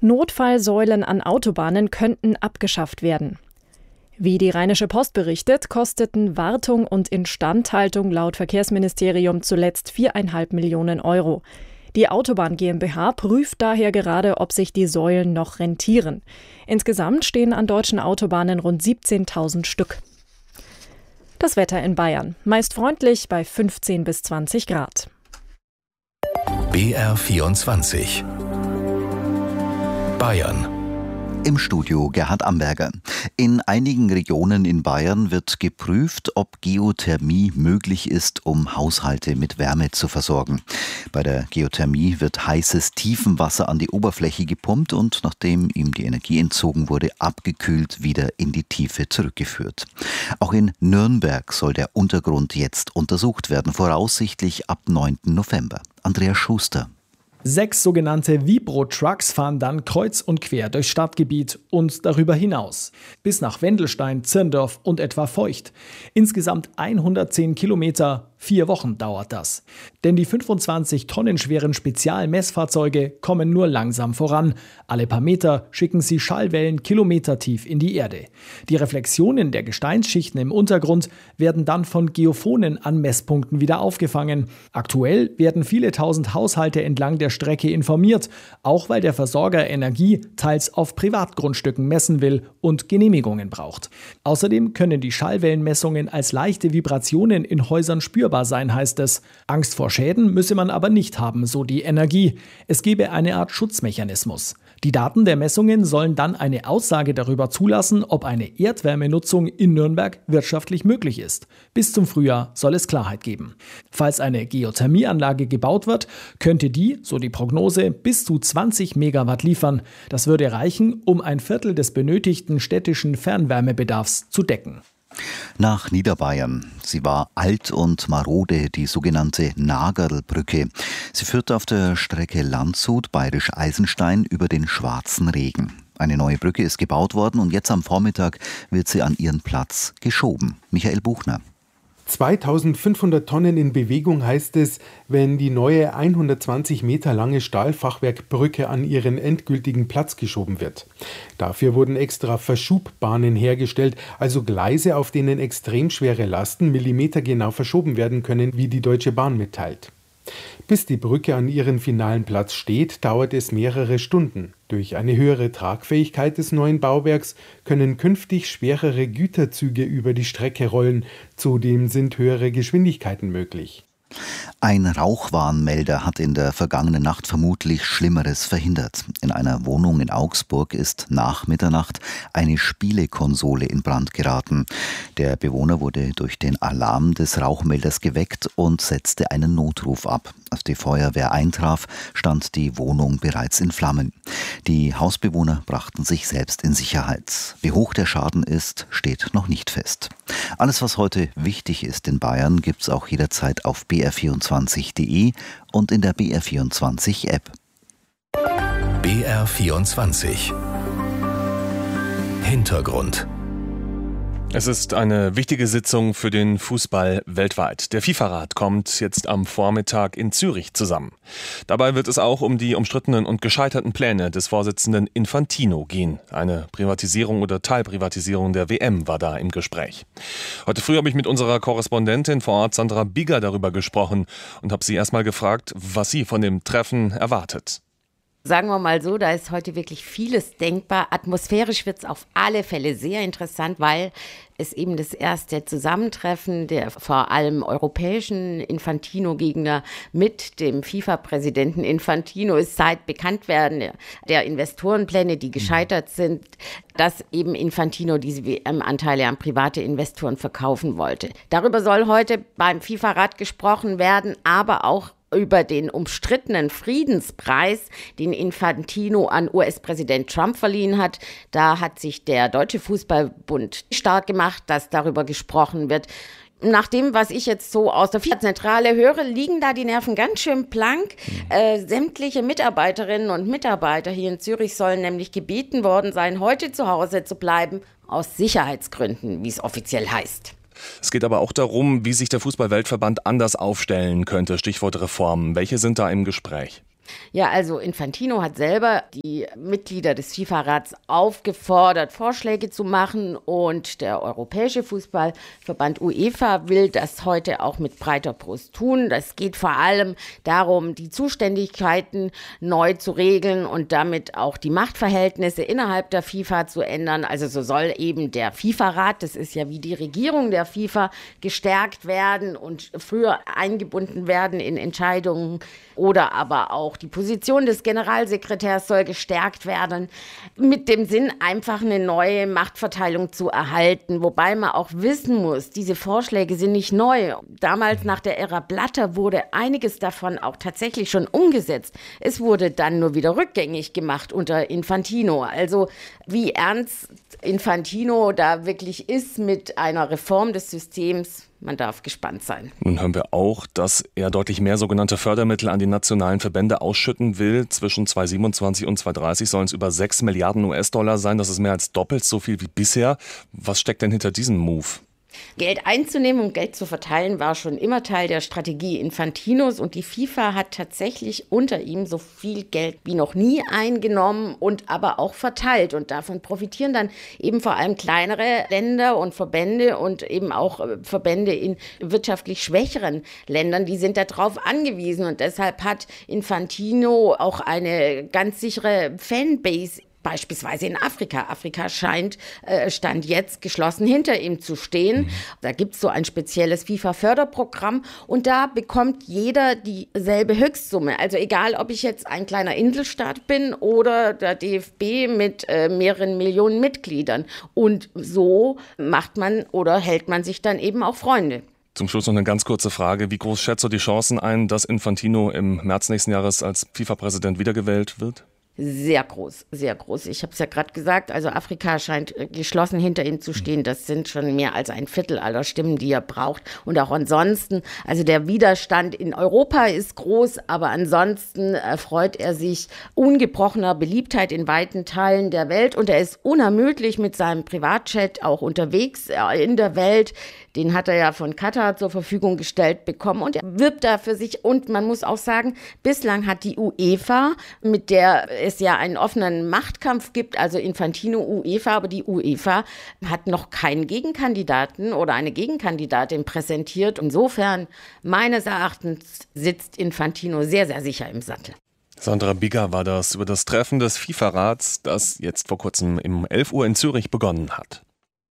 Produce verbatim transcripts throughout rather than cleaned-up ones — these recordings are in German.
Notfallsäulen an Autobahnen könnten abgeschafft werden. Wie die Rheinische Post berichtet, kosteten Wartung und Instandhaltung laut Verkehrsministerium zuletzt viereinhalb Millionen Euro. Die Autobahn GmbH prüft daher gerade, ob sich die Säulen noch rentieren. Insgesamt stehen an deutschen Autobahnen rund siebzehntausend Stück. Das Wetter in Bayern. Meist freundlich bei fünfzehn bis zwanzig Grad. B R vierundzwanzig Bayern. Im Studio Gerhard Amberger. In einigen Regionen in Bayern wird geprüft, ob Geothermie möglich ist, um Haushalte mit Wärme zu versorgen. Bei der Geothermie wird heißes Tiefenwasser an die Oberfläche gepumpt und nachdem ihm die Energie entzogen wurde, abgekühlt wieder in die Tiefe zurückgeführt. Auch in Nürnberg soll der Untergrund jetzt untersucht werden, voraussichtlich ab neunten November. Andreas Schuster. Sechs sogenannte Vibro-Trucks fahren dann kreuz und quer durchs Stadtgebiet und darüber hinaus. Bis nach Wendelstein, Zirndorf und etwa Feucht. Insgesamt hundertzehn Kilometer, vier Wochen dauert das. Denn die fünfundzwanzig Tonnen schweren Spezialmessfahrzeuge kommen nur langsam voran. Alle paar Meter schicken sie Schallwellen kilometertief in die Erde. Die Reflexionen der Gesteinsschichten im Untergrund werden dann von Geophonen an Messpunkten wieder aufgefangen. Aktuell werden viele tausend Haushalte entlang der Strecke informiert, auch weil der Versorger Energie teils auf Privatgrundstücken messen will und Genehmigungen braucht. Außerdem können die Schallwellenmessungen als leichte Vibrationen in Häusern spürbar sein, heißt es. Angst vor Schäden müsse man aber nicht haben, so die Energie. Es gebe eine Art Schutzmechanismus. Die Daten der Messungen sollen dann eine Aussage darüber zulassen, ob eine Erdwärmenutzung in Nürnberg wirtschaftlich möglich ist. Bis zum Frühjahr soll es Klarheit geben. Falls eine Geothermieanlage gebaut wird, könnte die, so die Prognose, bis zu zwanzig Megawatt liefern. Das würde reichen, um ein Viertel des benötigten städtischen Fernwärmebedarfs zu decken. Nach Niederbayern. Sie war alt und marode, die sogenannte Nagerlbrücke. Sie führt auf der Strecke Landshut-Bayerisch-Eisenstein über den Schwarzen Regen. Eine neue Brücke ist gebaut worden und jetzt am Vormittag wird sie an ihren Platz geschoben. Michael Buchner. zweitausendfünfhundert Tonnen in Bewegung heißt es, wenn die neue hundertzwanzig Meter lange Stahlfachwerkbrücke an ihren endgültigen Platz geschoben wird. Dafür wurden extra Verschubbahnen hergestellt, also Gleise, auf denen extrem schwere Lasten millimetergenau verschoben werden können, wie die Deutsche Bahn mitteilt. Bis die Brücke an ihren finalen Platz steht, dauert es mehrere Stunden. Durch eine höhere Tragfähigkeit des neuen Bauwerks können künftig schwerere Güterzüge über die Strecke rollen. Zudem sind höhere Geschwindigkeiten möglich. Ein Rauchwarnmelder hat in der vergangenen Nacht vermutlich Schlimmeres verhindert. In einer Wohnung in Augsburg ist nach Mitternacht eine Spielekonsole in Brand geraten. Der Bewohner wurde durch den Alarm des Rauchmelders geweckt und setzte einen Notruf ab. Als die Feuerwehr eintraf, stand die Wohnung bereits in Flammen. Die Hausbewohner brachten sich selbst in Sicherheit. Wie hoch der Schaden ist, steht noch nicht fest. Alles, was heute wichtig ist in Bayern, gibt's auch jederzeit auf b r vierundzwanzig punkt de und in der B R vierundzwanzig App. B R vierundzwanzig Hintergrund. Es ist eine wichtige Sitzung für den Fußball weltweit. Der FIFA-Rat kommt jetzt am Vormittag in Zürich zusammen. Dabei wird es auch um die umstrittenen und gescheiterten Pläne des Vorsitzenden Infantino gehen. Eine Privatisierung oder Teilprivatisierung der W M war da im Gespräch. Heute früh habe ich mit unserer Korrespondentin vor Ort, Sandra Bigger, darüber gesprochen und habe sie erstmal gefragt, was sie von dem Treffen erwartet. Sagen wir mal so, da ist heute wirklich vieles denkbar. Atmosphärisch wird es auf alle Fälle sehr interessant, weil es eben das erste Zusammentreffen der vor allem europäischen Infantino-Gegner mit dem FIFA-Präsidenten Infantino ist seit Bekanntwerden der Investorenpläne, die gescheitert sind, dass eben Infantino diese W M-Anteile an private Investoren verkaufen wollte. Darüber soll heute beim FIFA-Rat gesprochen werden, aber auch über den umstrittenen Friedenspreis, den Infantino an U S-Präsident Trump verliehen hat. Da hat sich der Deutsche Fußballbund stark gemacht, dass darüber gesprochen wird. Nach dem, was ich jetzt so aus der FIFA-Zentrale höre, liegen da die Nerven ganz schön blank. Äh, sämtliche Mitarbeiterinnen und Mitarbeiter hier in Zürich sollen nämlich gebeten worden sein, heute zu Hause zu bleiben, aus Sicherheitsgründen, wie es offiziell heißt. Es geht aber auch darum, wie sich der Fußball-Weltverband anders aufstellen könnte. Stichwort Reformen. Welche sind da im Gespräch? Ja, also Infantino hat selber die Mitglieder des FIFA-Rats aufgefordert, Vorschläge zu machen, und der Europäische Fußballverband UEFA will das heute auch mit breiter Brust tun. Das geht vor allem darum, die Zuständigkeiten neu zu regeln und damit auch die Machtverhältnisse innerhalb der FIFA zu ändern. Also so soll eben der FIFA-Rat, das ist ja wie die Regierung der FIFA, gestärkt werden und früher eingebunden werden in Entscheidungen, oder aber auch die Position des Generalsekretärs soll gestärkt werden, mit dem Sinn, einfach eine neue Machtverteilung zu erhalten. Wobei man auch wissen muss, diese Vorschläge sind nicht neu. Damals nach der Ära Blatter wurde einiges davon auch tatsächlich schon umgesetzt. Es wurde dann nur wieder rückgängig gemacht unter Infantino. Also wie ernst Infantino da wirklich ist mit einer Reform des Systems, man darf gespannt sein. Nun hören wir auch, dass er deutlich mehr sogenannte Fördermittel an die nationalen Verbände ausschütten will. Zwischen zweitausendsiebenundzwanzig und zweitausenddreißig sollen es über sechs Milliarden U S-Dollar sein. Das ist mehr als doppelt so viel wie bisher. Was steckt denn hinter diesem Move? Geld einzunehmen und Geld zu verteilen war schon immer Teil der Strategie Infantinos, und die FIFA hat tatsächlich unter ihm so viel Geld wie noch nie eingenommen und aber auch verteilt, und davon profitieren dann eben vor allem kleinere Länder und Verbände und eben auch Verbände in wirtschaftlich schwächeren Ländern, die sind darauf angewiesen, und deshalb hat Infantino auch eine ganz sichere Fanbase. Beispielsweise in Afrika. Afrika scheint, äh, stand jetzt geschlossen hinter ihm zu stehen. Mhm. Da gibt es so ein spezielles FIFA-Förderprogramm, und da bekommt jeder dieselbe Höchstsumme. Also egal, ob ich jetzt ein kleiner Inselstaat bin oder der D F B mit äh, mehreren Millionen Mitgliedern. Und so macht man oder hält man sich dann eben auch Freunde. Zum Schluss noch eine ganz kurze Frage. Wie groß schätzt du die Chancen ein, dass Infantino im März nächsten Jahres als FIFA-Präsident wiedergewählt wird? Sehr groß, sehr groß. Ich habe es ja gerade gesagt, also Afrika scheint geschlossen hinter ihm zu stehen. Das sind schon mehr als ein Viertel aller Stimmen, die er braucht. Und auch ansonsten, also der Widerstand in Europa ist groß, aber ansonsten erfreut er sich ungebrochener Beliebtheit in weiten Teilen der Welt. Und er ist unermüdlich mit seinem Privatjet auch unterwegs in der Welt. Den hat er ja von Katar zur Verfügung gestellt bekommen, und er wirbt da für sich. Und man muss auch sagen, bislang hat die UEFA, mit der es ja einen offenen Machtkampf gibt, also Infantino, UEFA, aber die UEFA hat noch keinen Gegenkandidaten oder eine Gegenkandidatin präsentiert. Insofern, meines Erachtens, sitzt Infantino sehr, sehr sicher im Sattel. Sandra Bigger war das über das Treffen des FIFA-Rats, das jetzt vor kurzem um elf Uhr in Zürich begonnen hat.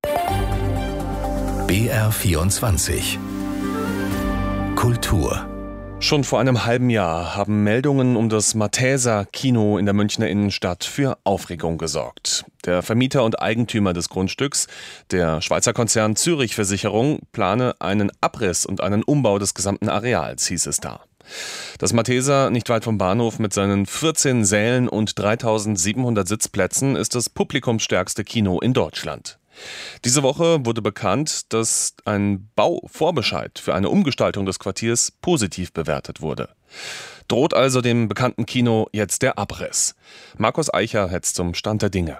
B R vierundzwanzig Kultur. Schon vor einem halben Jahr haben Meldungen um das Malteser Kino in der Münchner Innenstadt für Aufregung gesorgt. Der Vermieter und Eigentümer des Grundstücks, der Schweizer Konzern Zürich Versicherung, plane einen Abriss und einen Umbau des gesamten Areals, hieß es da. Das Malteser, nicht weit vom Bahnhof mit seinen vierzehn Sälen und dreitausendsiebenhundert Sitzplätzen, ist das publikumsstärkste Kino in Deutschland. Diese Woche wurde bekannt, dass ein Bauvorbescheid für eine Umgestaltung des Quartiers positiv bewertet wurde. Droht also dem bekannten Kino jetzt der Abriss? Markus Eicher hetzt zum Stand der Dinge.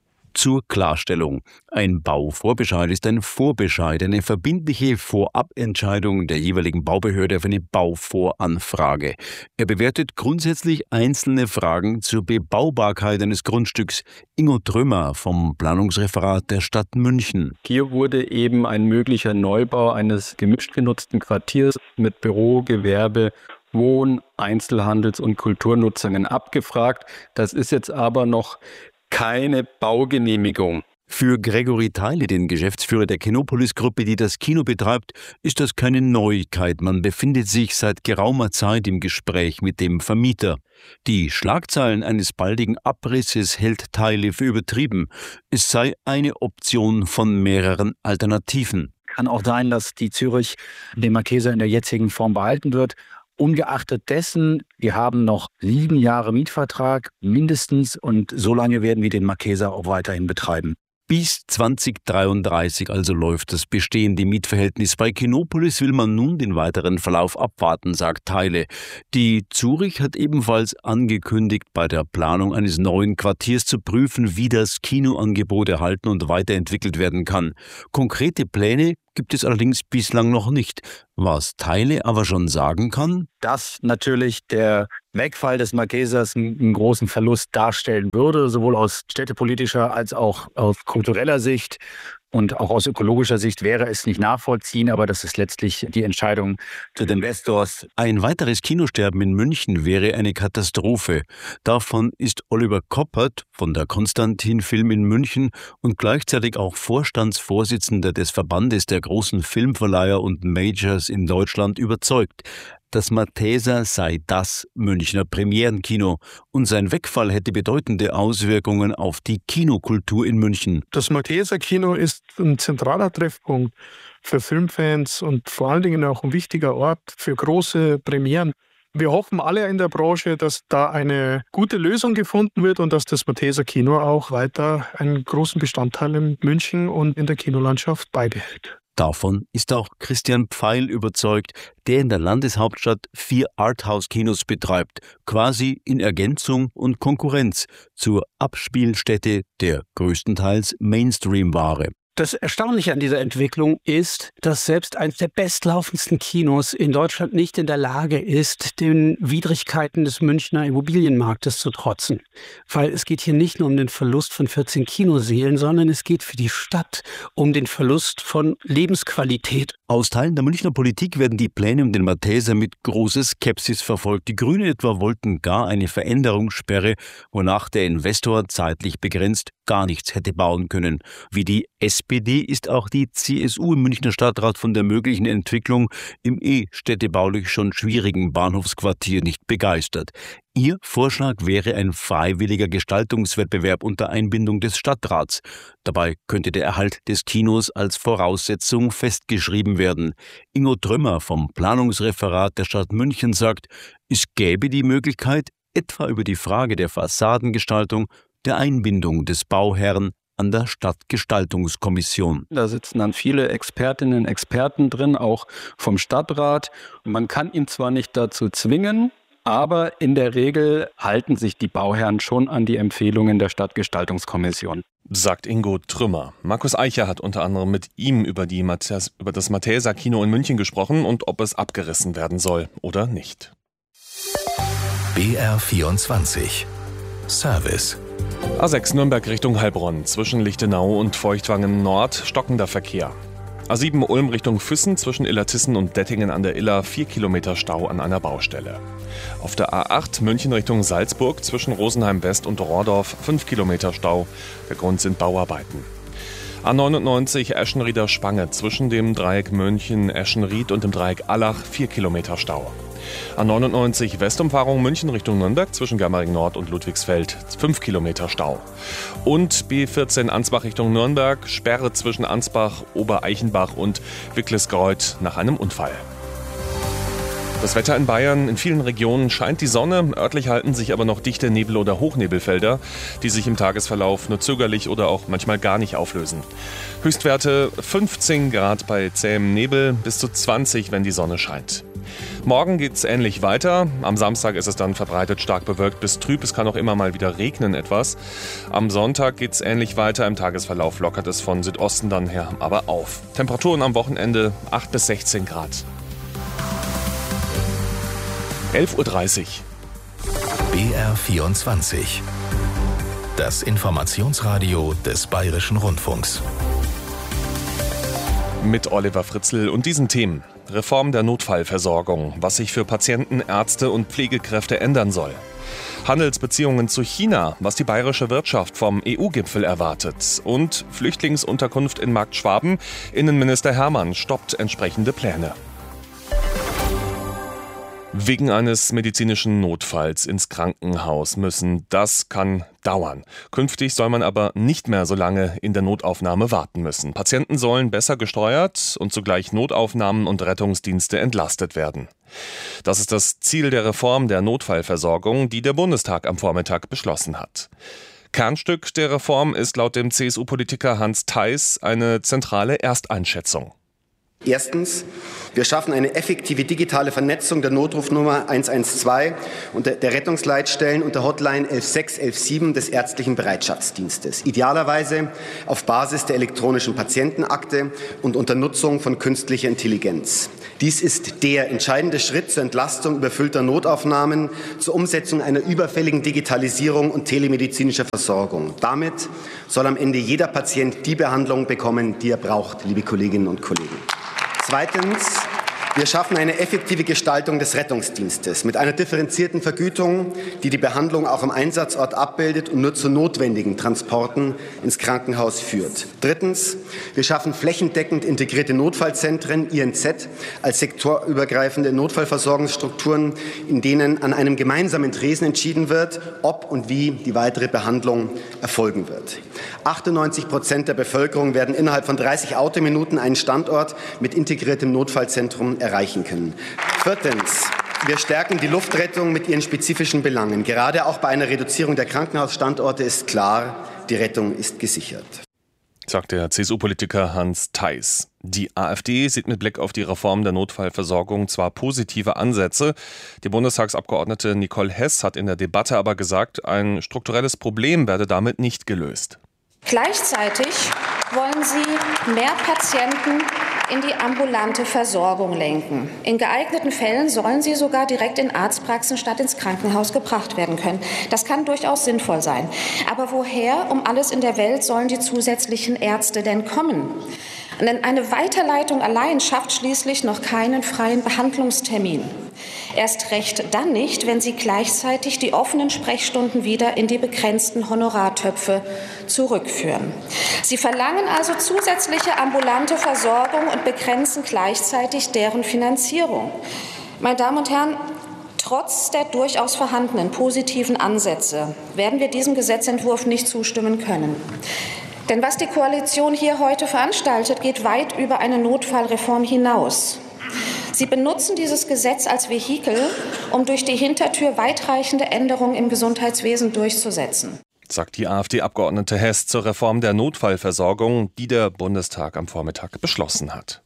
Zur Klarstellung. Ein Bauvorbescheid ist ein Vorbescheid, eine verbindliche Vorabentscheidung der jeweiligen Baubehörde für eine Bauvoranfrage. Er bewertet grundsätzlich einzelne Fragen zur Bebaubarkeit eines Grundstücks. Ingo Trümmer vom Planungsreferat der Stadt München. Hier wurde eben ein möglicher Neubau eines gemischt genutzten Quartiers mit Büro, Gewerbe, Wohn-, Einzelhandels- und Kulturnutzungen abgefragt. Das ist jetzt aber noch keine Baugenehmigung. Für Gregory Theile, den Geschäftsführer der Kinopolis-Gruppe, die das Kino betreibt, ist das keine Neuigkeit. Man befindet sich seit geraumer Zeit im Gespräch mit dem Vermieter. Die Schlagzeilen eines baldigen Abrisses hält Theile für übertrieben. Es sei eine Option von mehreren Alternativen. Kann auch sein, dass die Zürich den Malteser in der jetzigen Form behalten wird. Ungeachtet dessen, wir haben noch sieben Jahre Mietvertrag mindestens, und so lange werden wir den Malteser auch weiterhin betreiben. Bis zwanzig dreiunddreißig also läuft das bestehende Mietverhältnis. Bei Kinopolis will man nun den weiteren Verlauf abwarten, sagt Theile. Die Zurich hat ebenfalls angekündigt, bei der Planung eines neuen Quartiers zu prüfen, wie das Kinoangebot erhalten und weiterentwickelt werden kann. Konkrete Pläne gibt es allerdings bislang noch nicht. Was Theile aber schon sagen kann: Dass natürlich der Wegfall des Marquesas einen großen Verlust darstellen würde, sowohl aus städtepolitischer als auch aus kultureller Sicht. Und auch aus ökologischer Sicht wäre es nicht nachvollziehen, aber das ist letztlich die Entscheidung des Investors. Ein weiteres Kinosterben in München wäre eine Katastrophe. Davon ist Oliver Koppert von der Konstantin Film in München und gleichzeitig auch Vorstandsvorsitzender des Verbandes der großen Filmverleiher und Majors in Deutschland überzeugt. Das Malteser sei das Münchner Premierenkino und sein Wegfall hätte bedeutende Auswirkungen auf die Kinokultur in München. Das Malteser Kino ist ein zentraler Treffpunkt für Filmfans und vor allen Dingen auch ein wichtiger Ort für große Premieren. Wir hoffen alle in der Branche, dass da eine gute Lösung gefunden wird und dass das Malteser Kino auch weiter einen großen Bestandteil in München und in der Kinolandschaft beibehält. Davon ist auch Christian Pfeil überzeugt, der in der Landeshauptstadt vier Arthouse-Kinos betreibt, quasi in Ergänzung und Konkurrenz zur Abspielstätte der größtenteils Mainstream-Ware. Das Erstaunliche an dieser Entwicklung ist, dass selbst eines der bestlaufendsten Kinos in Deutschland nicht in der Lage ist, den Widrigkeiten des Münchner Immobilienmarktes zu trotzen. Weil es geht hier nicht nur um den Verlust von vierzehn Kinosälen, sondern es geht für die Stadt um den Verlust von Lebensqualität. Aus Teilen der Münchner Politik werden die Pläne um den Malteser mit großer Skepsis verfolgt. Die Grünen etwa wollten gar eine Veränderungssperre, wonach der Investor zeitlich begrenzt gar nichts hätte bauen können. Wie die S P D ist auch die C S U im Münchner Stadtrat von der möglichen Entwicklung im eh städtebaulich schon schwierigen Bahnhofsquartier nicht begeistert. Ihr Vorschlag wäre ein freiwilliger Gestaltungswettbewerb unter Einbindung des Stadtrats. Dabei könnte der Erhalt des Kinos als Voraussetzung festgeschrieben werden. Ingo Trümmer vom Planungsreferat der Stadt München sagt, es gäbe die Möglichkeit, etwa über die Frage der Fassadengestaltung, der Einbindung des Bauherrn an der Stadtgestaltungskommission. Da sitzen dann viele Expertinnen und Experten drin, auch vom Stadtrat. Man kann ihn zwar nicht dazu zwingen, aber in der Regel halten sich die Bauherren schon an die Empfehlungen der Stadtgestaltungskommission. Sagt Ingo Trümmer. Markus Eicher hat unter anderem mit ihm über, die Matthias, über das Malteser Kino in München gesprochen und ob es abgerissen werden soll oder nicht. B R vierundzwanzig Service. A sechs Nürnberg Richtung Heilbronn, zwischen Lichtenau und Feuchtwangen Nord, stockender Verkehr. A sieben Ulm Richtung Füssen, zwischen Illertissen und Dettingen an der Iller, vier Kilometer Stau an einer Baustelle. Auf der A acht München Richtung Salzburg, zwischen Rosenheim West und Rohrdorf, fünf Kilometer Stau. Der Grund sind Bauarbeiten. A neunundneunzig Eschenrieder Spange, zwischen dem Dreieck München-Eschenried und dem Dreieck Allach, vier Kilometer Stau. A neunundneunzig Westumfahrung München Richtung Nürnberg zwischen Germering Nord und Ludwigsfeld, fünf Kilometer Stau. Und B vierzehn Ansbach Richtung Nürnberg, Sperre zwischen Ansbach, Obereichenbach und Wicklesgreuth nach einem Unfall. Das Wetter in Bayern: in vielen Regionen scheint die Sonne, örtlich halten sich aber noch dichte Nebel- oder Hochnebelfelder, die sich im Tagesverlauf nur zögerlich oder auch manchmal gar nicht auflösen. Höchstwerte fünfzehn Grad bei zähem Nebel, bis zu zwanzig, wenn die Sonne scheint. Morgen geht's ähnlich weiter. Am Samstag ist es dann verbreitet stark bewölkt bis trüb. Es kann auch immer mal wieder regnen etwas. Am Sonntag geht's ähnlich weiter. Im Tagesverlauf lockert es von Südosten dann her aber auf. Temperaturen am Wochenende acht bis sechzehn Grad. elf Uhr dreißig. B R vierundzwanzig. Das Informationsradio des Bayerischen Rundfunks. Mit Oliver Fritzl und diesen Themen. Reform der Notfallversorgung, was sich für Patienten, Ärzte und Pflegekräfte ändern soll. Handelsbeziehungen zu China, was die bayerische Wirtschaft vom E U-Gipfel erwartet. Und Flüchtlingsunterkunft in Markt Schwaben. Innenminister Hermann stoppt entsprechende Pläne. Wegen eines medizinischen Notfalls ins Krankenhaus müssen, das kann dauern. Künftig soll man aber nicht mehr so lange in der Notaufnahme warten müssen. Patienten sollen besser gesteuert und zugleich Notaufnahmen und Rettungsdienste entlastet werden. Das ist das Ziel der Reform der Notfallversorgung, die der Bundestag am Vormittag beschlossen hat. Kernstück der Reform ist laut dem C S U-Politiker Hans Theis eine zentrale Ersteinschätzung. Erstens, wir schaffen eine effektive digitale Vernetzung der Notrufnummer eins eins zwei und der Rettungsleitstellen und der Hotline elf sechs elf sieben des ärztlichen Bereitschaftsdienstes. Idealerweise auf Basis der elektronischen Patientenakte und unter Nutzung von künstlicher Intelligenz. Dies ist der entscheidende Schritt zur Entlastung überfüllter Notaufnahmen, zur Umsetzung einer überfälligen Digitalisierung und telemedizinischer Versorgung. Damit soll am Ende jeder Patient die Behandlung bekommen, die er braucht, liebe Kolleginnen und Kollegen. Zweitens, wir schaffen eine effektive Gestaltung des Rettungsdienstes mit einer differenzierten Vergütung, die die Behandlung auch am Einsatzort abbildet und nur zu notwendigen Transporten ins Krankenhaus führt. Drittens, wir schaffen flächendeckend integrierte Notfallzentren, I N Z, als sektorübergreifende Notfallversorgungsstrukturen, in denen an einem gemeinsamen Tresen entschieden wird, ob und wie die weitere Behandlung erfolgen wird. achtundneunzig Prozent der Bevölkerung werden innerhalb von dreißig Autominuten einen Standort mit integriertem Notfallzentrum erreichen können. Viertens. Wir stärken die Luftrettung mit ihren spezifischen Belangen. Gerade auch bei einer Reduzierung der Krankenhausstandorte ist klar, die Rettung ist gesichert. Sagt der C S U-Politiker Hans Theis. Die AfD sieht mit Blick auf die Reform der Notfallversorgung zwar positive Ansätze. Die Bundestagsabgeordnete Nicole Hess hat in der Debatte aber gesagt, ein strukturelles Problem werde damit nicht gelöst. Gleichzeitig wollen sie mehr Patienten in die ambulante Versorgung lenken. In geeigneten Fällen sollen sie sogar direkt in Arztpraxen statt ins Krankenhaus gebracht werden können. Das kann durchaus sinnvoll sein. Aber woher um alles in der Welt sollen die zusätzlichen Ärzte denn kommen? Denn eine Weiterleitung allein schafft schließlich noch keinen freien Behandlungstermin. Erst recht dann nicht, wenn sie gleichzeitig die offenen Sprechstunden wieder in die begrenzten Honorartöpfe zurückführen. Sie verlangen also zusätzliche ambulante Versorgung und begrenzen gleichzeitig deren Finanzierung. Meine Damen und Herren, trotz der durchaus vorhandenen positiven Ansätze werden wir diesem Gesetzentwurf nicht zustimmen können. Denn was die Koalition hier heute veranstaltet, geht weit über eine Notfallreform hinaus. Sie benutzen dieses Gesetz als Vehikel, um durch die Hintertür weitreichende Änderungen im Gesundheitswesen durchzusetzen. Sagt die AfD-Abgeordnete Hess zur Reform der Notfallversorgung, die der Bundestag am Vormittag beschlossen hat.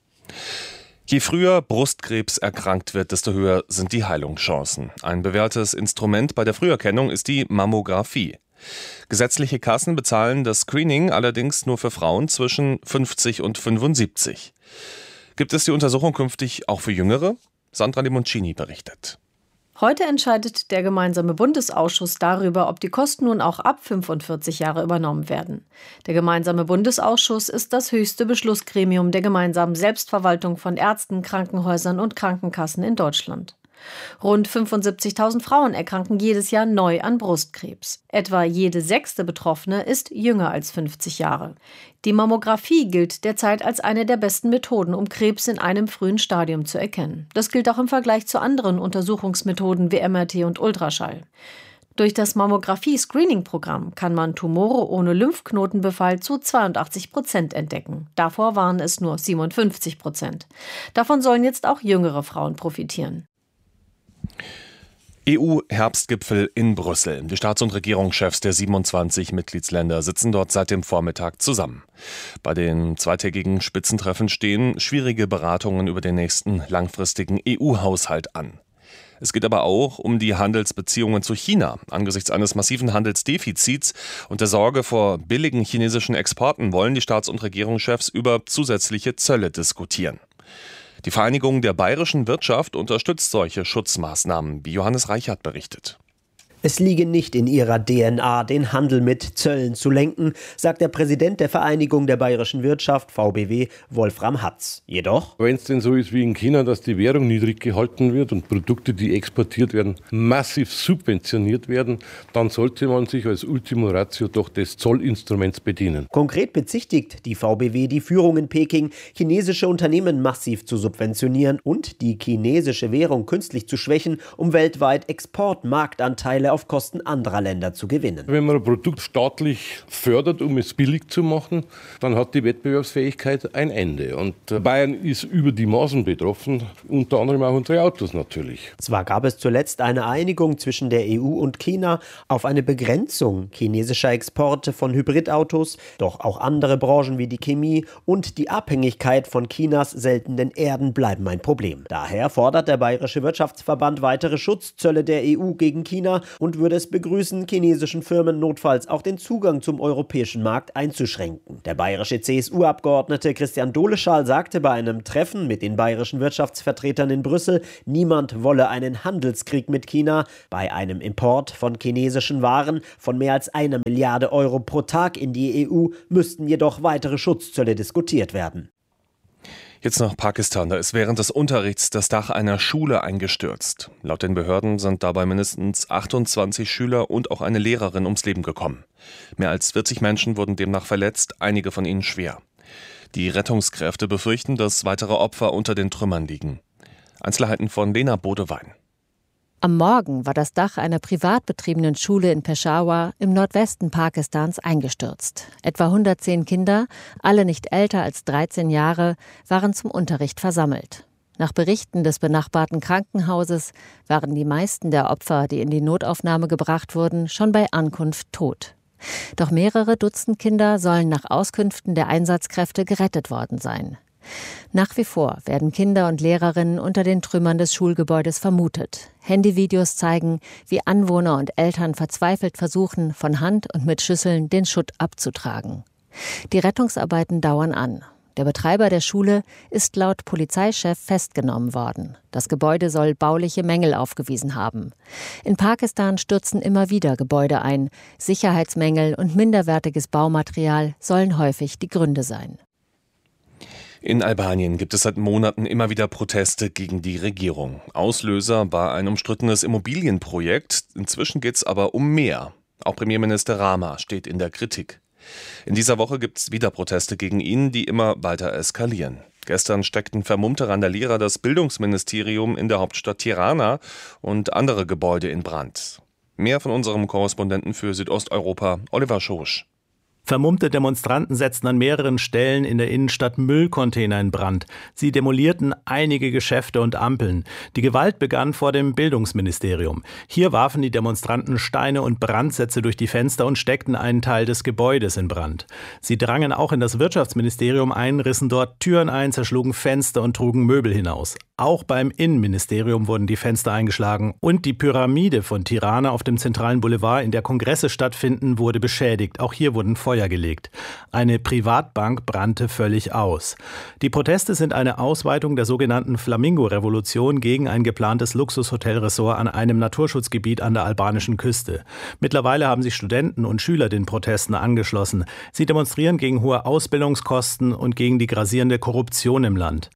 Je früher Brustkrebs erkrankt wird, desto höher sind die Heilungschancen. Ein bewährtes Instrument bei der Früherkennung ist die Mammographie. Gesetzliche Kassen bezahlen das Screening allerdings nur für Frauen zwischen fünfzig und fünfundsiebzig. Gibt es die Untersuchung künftig auch für Jüngere? Sandra Limoncini berichtet. Heute entscheidet der gemeinsame Bundesausschuss darüber, ob die Kosten nun auch ab fünfundvierzig Jahre übernommen werden. Der gemeinsame Bundesausschuss ist das höchste Beschlussgremium der gemeinsamen Selbstverwaltung von Ärzten, Krankenhäusern und Krankenkassen in Deutschland. Rund fünfundsiebzigtausend Frauen erkranken jedes Jahr neu an Brustkrebs. Etwa jede sechste Betroffene ist jünger als fünfzig Jahre. Die Mammographie gilt derzeit als eine der besten Methoden, um Krebs in einem frühen Stadium zu erkennen. Das gilt auch im Vergleich zu anderen Untersuchungsmethoden wie M R T und Ultraschall. Durch das Mammographie-Screening-Programm kann man Tumore ohne Lymphknotenbefall zu zweiundachtzig Prozent entdecken. Davor waren es nur siebenundfünfzig Prozent. Davon sollen jetzt auch jüngere Frauen profitieren. E U-Herbstgipfel in Brüssel. Die Staats- und Regierungschefs der siebenundzwanzig Mitgliedsländer sitzen dort seit dem Vormittag zusammen. Bei den zweitägigen Spitzentreffen stehen schwierige Beratungen über den nächsten langfristigen E U-Haushalt an. Es geht aber auch um die Handelsbeziehungen zu China. Angesichts eines massiven Handelsdefizits und der Sorge vor billigen chinesischen Exporten wollen die Staats- und Regierungschefs über zusätzliche Zölle diskutieren. Die Vereinigung der bayerischen Wirtschaft unterstützt solche Schutzmaßnahmen, wie Johannes Reichert berichtet. Es liege nicht in ihrer D N A, den Handel mit Zöllen zu lenken, sagt der Präsident der Vereinigung der bayerischen Wirtschaft, V B W, Wolfram Hatz. Jedoch: Wenn es denn so ist wie in China, dass die Währung niedrig gehalten wird und Produkte, die exportiert werden, massiv subventioniert werden, dann sollte man sich als Ultima Ratio doch des Zollinstruments bedienen. Konkret bezichtigt die V B W die Führung in Peking, chinesische Unternehmen massiv zu subventionieren und die chinesische Währung künstlich zu schwächen, um weltweit Exportmarktanteile auf Kosten anderer Länder zu gewinnen. Wenn man ein Produkt staatlich fördert, um es billig zu machen, dann hat die Wettbewerbsfähigkeit ein Ende. Und Bayern ist über die Maßen betroffen, unter anderem auch unsere Autos natürlich. Zwar gab es zuletzt eine Einigung zwischen der E U und China auf eine Begrenzung chinesischer Exporte von Hybridautos, doch auch andere Branchen wie die Chemie und die Abhängigkeit von Chinas seltenen Erden bleiben ein Problem. Daher fordert der Bayerische Wirtschaftsverband weitere Schutzzölle der E U gegen China und würde es begrüßen, chinesischen Firmen notfalls auch den Zugang zum europäischen Markt einzuschränken. Der bayerische C S U-Abgeordnete Christian Doleschal sagte bei einem Treffen mit den bayerischen Wirtschaftsvertretern in Brüssel, niemand wolle einen Handelskrieg mit China. Bei einem Import von chinesischen Waren von mehr als einer Milliarde Euro pro Tag in die E U müssten jedoch weitere Schutzzölle diskutiert werden. Jetzt nach Pakistan. Da ist während des Unterrichts das Dach einer Schule eingestürzt. Laut den Behörden sind dabei mindestens achtundzwanzig Schüler und auch eine Lehrerin ums Leben gekommen. Mehr als vierzig Menschen wurden demnach verletzt, einige von ihnen schwer. Die Rettungskräfte befürchten, dass weitere Opfer unter den Trümmern liegen. Einzelheiten von Lena Bodewein. Am Morgen war das Dach einer privat betriebenen Schule in Peshawar im Nordwesten Pakistans eingestürzt. Etwa hundertzehn Kinder, alle nicht älter als dreizehn Jahre, waren zum Unterricht versammelt. Nach Berichten des benachbarten Krankenhauses waren die meisten der Opfer, die in die Notaufnahme gebracht wurden, schon bei Ankunft tot. Doch mehrere Dutzend Kinder sollen nach Auskünften der Einsatzkräfte gerettet worden sein. Nach wie vor werden Kinder und Lehrerinnen unter den Trümmern des Schulgebäudes vermutet. Handyvideos zeigen, wie Anwohner und Eltern verzweifelt versuchen, von Hand und mit Schüsseln den Schutt abzutragen. Die Rettungsarbeiten dauern an. Der Betreiber der Schule ist laut Polizeichef festgenommen worden. Das Gebäude soll bauliche Mängel aufgewiesen haben. In Pakistan stürzen immer wieder Gebäude ein. Sicherheitsmängel und minderwertiges Baumaterial sollen häufig die Gründe sein. In Albanien gibt es seit Monaten immer wieder Proteste gegen die Regierung. Auslöser war ein umstrittenes Immobilienprojekt. Inzwischen geht es aber um mehr. Auch Premierminister Rama steht in der Kritik. In dieser Woche gibt es wieder Proteste gegen ihn, die immer weiter eskalieren. Gestern steckten vermummte Randalierer das Bildungsministerium in der Hauptstadt Tirana und andere Gebäude in Brand. Mehr von unserem Korrespondenten für Südosteuropa, Oliver Schosch. Vermummte Demonstranten setzten an mehreren Stellen in der Innenstadt Müllcontainer in Brand. Sie demolierten einige Geschäfte und Ampeln. Die Gewalt begann vor dem Bildungsministerium. Hier warfen die Demonstranten Steine und Brandsätze durch die Fenster und steckten einen Teil des Gebäudes in Brand. Sie drangen auch in das Wirtschaftsministerium ein, rissen dort Türen ein, zerschlugen Fenster und trugen Möbel hinaus. Auch beim Innenministerium wurden die Fenster eingeschlagen und die Pyramide von Tirana auf dem zentralen Boulevard, in der Kongresse stattfinden, wurde beschädigt. Auch hier wurden Feuer gelegt. Eine Privatbank brannte völlig aus. Die Proteste sind eine Ausweitung der sogenannten Flamingo-Revolution gegen ein geplantes Luxushotelressort an einem Naturschutzgebiet an der albanischen Küste. Mittlerweile haben sich Studenten und Schüler den Protesten angeschlossen. Sie demonstrieren gegen hohe Ausbildungskosten und gegen die grassierende Korruption im Land.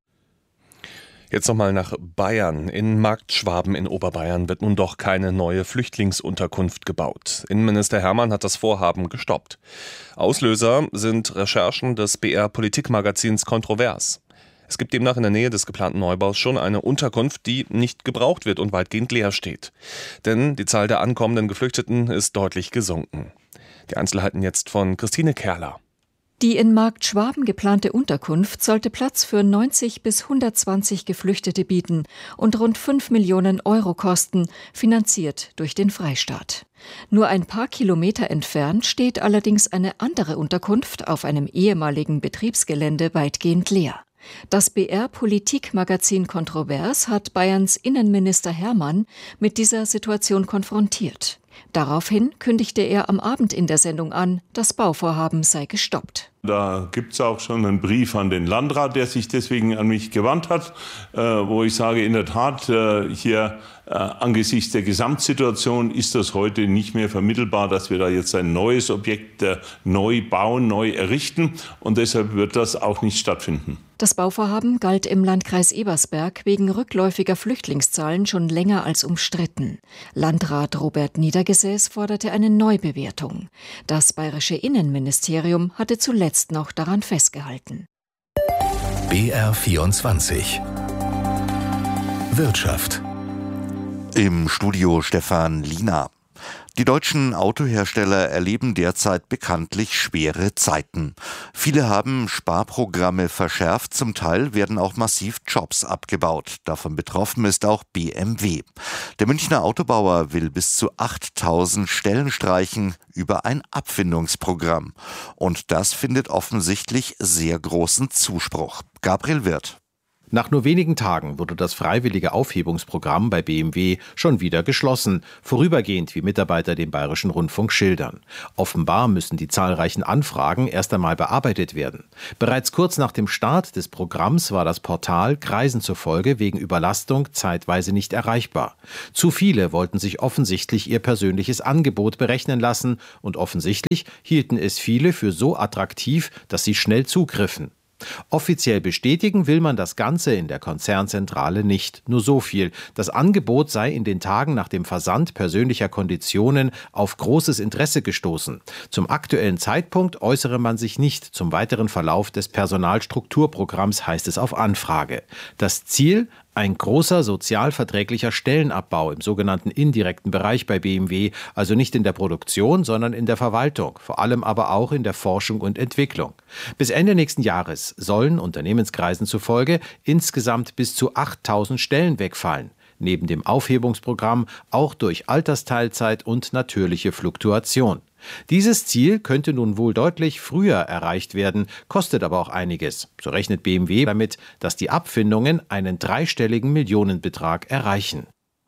Jetzt nochmal nach Bayern. In Marktschwaben in Oberbayern wird nun doch keine neue Flüchtlingsunterkunft gebaut. Innenminister Hermann hat das Vorhaben gestoppt. Auslöser sind Recherchen des B R-Politikmagazins Kontrovers. Es gibt demnach in der Nähe des geplanten Neubaus schon eine Unterkunft, die nicht gebraucht wird und weitgehend leer steht. Denn die Zahl der ankommenden Geflüchteten ist deutlich gesunken. Die Einzelheiten jetzt von Christine Kerler. Die in Marktschwaben geplante Unterkunft sollte Platz für neunzig bis hundertzwanzig Geflüchtete bieten und rund fünf Millionen Euro kosten, finanziert durch den Freistaat. Nur ein paar Kilometer entfernt steht allerdings eine andere Unterkunft auf einem ehemaligen Betriebsgelände weitgehend leer. Das B R-Politikmagazin Kontrovers hat Bayerns Innenminister Hermann mit dieser Situation konfrontiert. Daraufhin kündigte er am Abend in der Sendung an, das Bauvorhaben sei gestoppt. Da gibt es auch schon einen Brief an den Landrat, der sich deswegen an mich gewandt hat, äh, wo ich sage, in der Tat, äh, hier äh, angesichts der Gesamtsituation ist das heute nicht mehr vermittelbar, dass wir da jetzt ein neues Objekt äh, neu bauen, neu errichten, und deshalb wird das auch nicht stattfinden. Das Bauvorhaben galt im Landkreis Ebersberg wegen rückläufiger Flüchtlingszahlen schon länger als umstritten. Landrat Robert Niedergesäß forderte eine Neubewertung. Das bayerische Innenministerium hatte zuletzt noch daran festgehalten. B R vierundzwanzig Wirtschaft. Im Studio Stefan Liener. Die deutschen Autohersteller erleben derzeit bekanntlich schwere Zeiten. Viele haben Sparprogramme verschärft, zum Teil werden auch massiv Jobs abgebaut. Davon betroffen ist auch B M W. Der Münchner Autobauer will bis zu achttausend Stellen streichen über ein Abfindungsprogramm. Und das findet offensichtlich sehr großen Zuspruch. Gabriel Wirth. Nach nur wenigen Tagen wurde das freiwillige Aufhebungsprogramm bei B M W schon wieder geschlossen, vorübergehend, wie Mitarbeiter dem Bayerischen Rundfunk schildern. Offenbar müssen die zahlreichen Anfragen erst einmal bearbeitet werden. Bereits kurz nach dem Start des Programms war das Portal Kreisen zufolge wegen Überlastung zeitweise nicht erreichbar. Zu viele wollten sich offensichtlich ihr persönliches Angebot berechnen lassen und offensichtlich hielten es viele für so attraktiv, dass sie schnell zugriffen. Offiziell bestätigen will man das Ganze in der Konzernzentrale nicht. Nur so viel: Das Angebot sei in den Tagen nach dem Versand persönlicher Konditionen auf großes Interesse gestoßen. Zum aktuellen Zeitpunkt äußere man sich nicht zum weiteren Verlauf des Personalstrukturprogramms, heißt es auf Anfrage. Das Ziel: ein großer sozialverträglicher Stellenabbau im sogenannten indirekten Bereich bei B M W, also nicht in der Produktion, sondern in der Verwaltung, vor allem aber auch in der Forschung und Entwicklung. Bis Ende nächsten Jahres sollen Unternehmenskreisen zufolge insgesamt bis zu achttausend Stellen wegfallen. Neben dem Aufhebungsprogramm auch durch Altersteilzeit und natürliche Fluktuation. Dieses Ziel könnte nun wohl deutlich früher erreicht werden, kostet aber auch einiges. So rechnet B M W damit, dass die Abfindungen einen dreistelligen Millionenbetrag erreichen.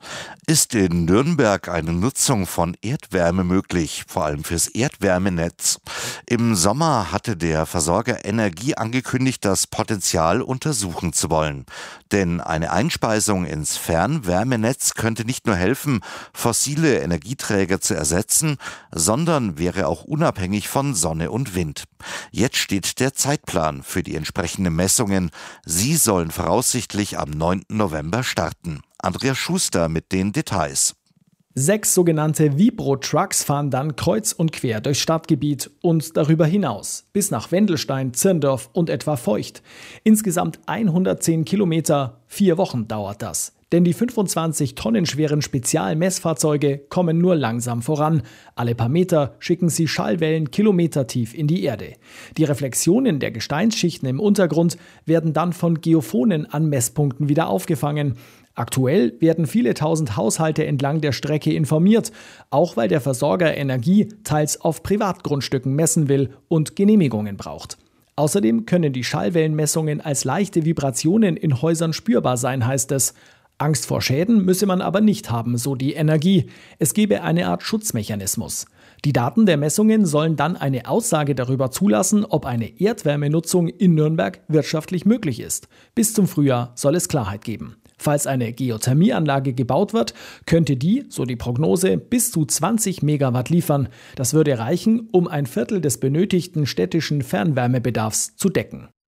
Ist in Nürnberg eine Nutzung von Erdwärme möglich, vor allem fürs Erdwärmenetz? Im Sommer hatte der Versorger Energie angekündigt, das Potenzial untersuchen zu wollen. Denn eine Einspeisung ins Fernwärmenetz könnte nicht nur helfen, fossile Energieträger zu ersetzen, sondern wäre auch unabhängig von Sonne und Wind. Jetzt steht der Zeitplan für die entsprechenden Messungen. Sie sollen voraussichtlich am neunten November starten. Andreas Schuster mit den Details. Sechs sogenannte Vibro-Trucks fahren dann kreuz und quer durchs Stadtgebiet und darüber hinaus, bis nach Wendelstein, Zirndorf und etwa Feucht. Insgesamt hundertzehn Kilometer, vier Wochen dauert das. Denn die fünfundzwanzig Tonnen schweren Spezialmessfahrzeuge kommen nur langsam voran. Alle paar Meter schicken sie Schallwellen kilometertief in die Erde. Die Reflexionen der Gesteinsschichten im Untergrund werden dann von Geophonen an Messpunkten wieder aufgefangen. Aktuell werden viele tausend Haushalte entlang der Strecke informiert, auch weil der Versorger Energie teils auf Privatgrundstücken messen will und Genehmigungen braucht. Außerdem können die Schallwellenmessungen als leichte Vibrationen in Häusern spürbar sein, heißt es. Angst vor Schäden müsse man aber nicht haben, so die Energie. Es gebe eine Art Schutzmechanismus. Die Daten der Messungen sollen dann eine Aussage darüber zulassen, ob eine Erdwärmenutzung in Nürnberg wirtschaftlich möglich ist. Bis zum Frühjahr soll es Klarheit geben. Falls eine Geothermieanlage gebaut wird, könnte die, so die Prognose, bis zu zwanzig Megawatt liefern. Das würde reichen, um ein Viertel des benötigten städtischen Fernwärmebedarfs zu decken.